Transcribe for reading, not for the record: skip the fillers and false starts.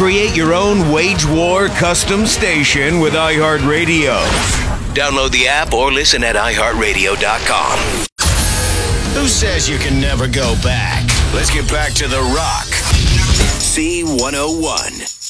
Create your own wage war custom station with iHeartRadio. Download the app or listen at iHeartRadio.com. Who says you can never go back? Let's get back to The Rock. C101.